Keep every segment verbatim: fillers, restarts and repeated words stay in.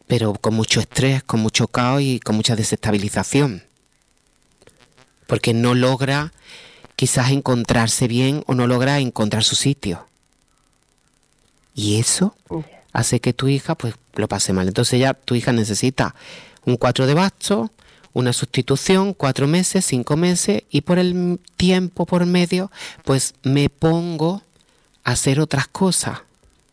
pero con mucho estrés, con mucho caos y con mucha desestabilización. Porque no logra quizás encontrarse bien o no logra encontrar su sitio. Y eso hace que tu hija pues lo pase mal. Entonces ya tu hija necesita un cuatro de bastos, una sustitución, cuatro meses, cinco meses, y por el tiempo por medio pues me pongo a hacer otras cosas.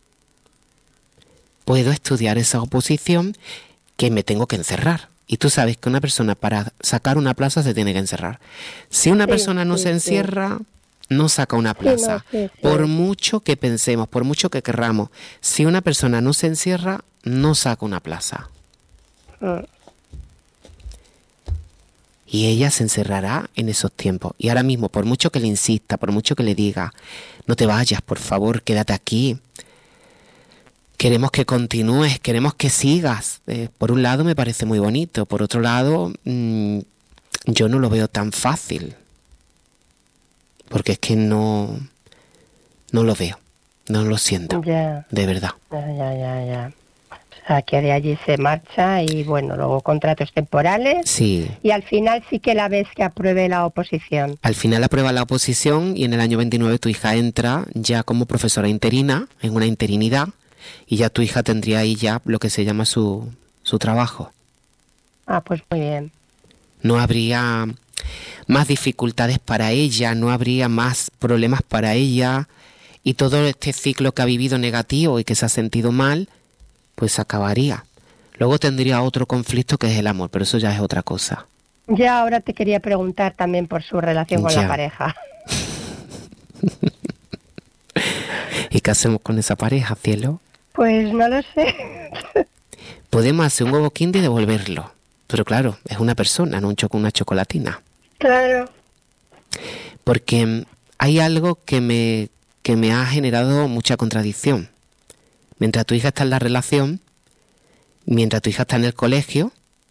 Puedo estudiar esa oposición que me tengo que encerrar. Y tú sabes que una persona para sacar una plaza se tiene que encerrar. Si una sí, persona no sí, se encierra, sí. no saca una plaza. Sí, no, sí, sí. Por mucho que pensemos, por mucho que querramos, si una persona no se encierra, no saca una plaza. Mm. Y ella se encerrará en esos tiempos. Y ahora mismo, por mucho que le insista, por mucho que le diga, no te vayas, por favor, quédate aquí. Queremos que continúes, queremos que sigas. Eh, por un lado me parece muy bonito, por otro lado mmm, yo no lo veo tan fácil. Porque es que no, no lo veo, no lo siento, ya. de verdad. Ya, ya, ya, ya. O sea, que de allí se marcha y bueno, luego contratos temporales. Sí. Y al final sí que la ves que apruebe la oposición. Al final aprueba la oposición y en el año veintinueve tu hija entra ya como profesora interina, en una interinidad. Y ya tu hija tendría ahí ya lo que se llama su, su trabajo. Ah, pues muy bien. No habría más dificultades para ella, no habría más problemas para ella, y todo este ciclo que ha vivido negativo y que se ha sentido mal, pues acabaría. Luego tendría otro conflicto que es el amor, pero eso ya es otra cosa. Ya ahora te quería preguntar también por su relación con ya. la pareja. ¿Y qué hacemos con esa pareja, cielo? Pues no lo sé. Podemos hacer un huevo Kinder y devolverlo. Pero claro, es una persona, no un choco, una chocolatina. Claro. Porque hay algo que me, que me ha generado mucha contradicción. Mientras tu hija está en la relación, mientras tu hija está en el colegio,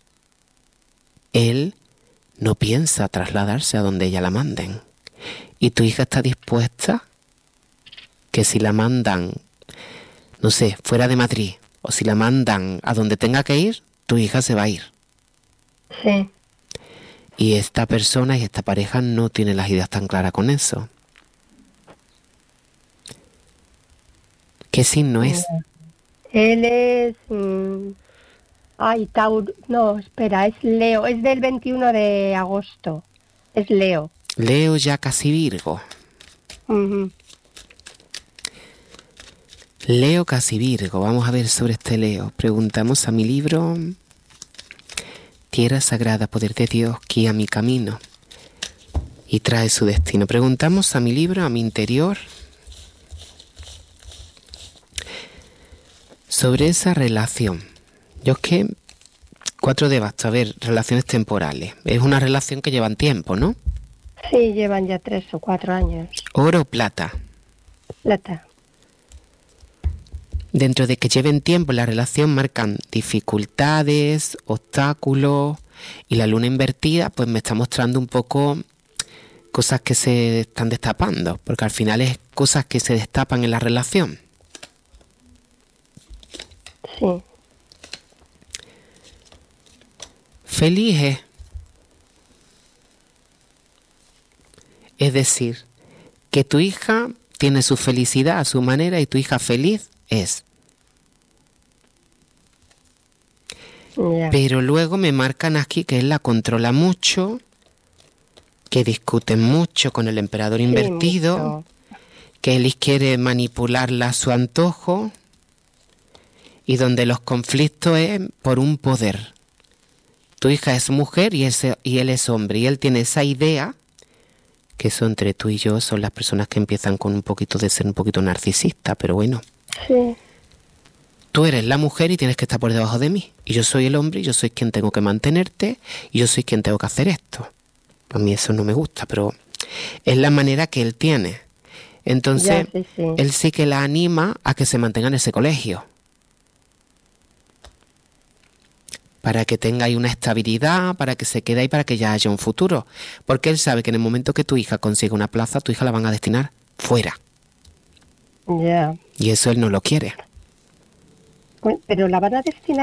él no piensa trasladarse a donde ella la manden. Y tu hija está dispuesta que si la mandan, no sé, fuera de Madrid, o si la mandan a donde tenga que ir, tu hija se va a ir. Sí. Y esta persona y esta pareja no tiene las ideas tan claras con eso. ¿Qué signo es? Él es... Mmm, ay, Tauro... No, espera, es Leo. Es del veintiuno de agosto. Es Leo. Leo ya casi Virgo. Uh-huh. Leo casi Virgo. Vamos a ver sobre este Leo. Preguntamos a mi libro... Tierra sagrada, poder de Dios, guía mi camino y trae su destino. Preguntamos a mi libro, a mi interior, sobre esa relación. Yo es que, cuatro de bastos, a ver, relaciones temporales. Es una relación que llevan tiempo, ¿no? Sí, llevan ya tres o cuatro años. ¿Oro o plata? Plata. Dentro de que lleven tiempo la relación marcan dificultades, obstáculos, y la luna invertida pues me está mostrando un poco cosas que se están destapando, porque al final es cosas que se destapan en la relación. Sí. Feliz es. Es decir, que tu hija tiene su felicidad a su manera y tu hija feliz es. Yeah. Pero luego me marcan aquí que él la controla mucho, que discuten mucho con el emperador sí, invertido, mucho. Que él quiere manipularla a su antojo y donde los conflictos es por un poder. Tu hija es mujer y él, y él es hombre y él tiene esa idea que eso entre tú y yo son las personas que empiezan con un poquito de ser un poquito narcisista, pero bueno. Sí. Tú eres la mujer y tienes que estar por debajo de mí. Y yo soy el hombre y yo soy quien tengo que mantenerte y yo soy quien tengo que hacer esto. A mí eso no me gusta, pero es la manera que él tiene. Entonces, ya, sí, sí. él sí que la anima a que se mantenga en ese colegio. Para que tenga ahí una estabilidad, para que se quede ahí, para que ya haya un futuro. Porque él sabe que en el momento que tu hija consiga una plaza, tu hija la van a destinar fuera. Ya. Y eso él no lo quiere. Pero la van a destinar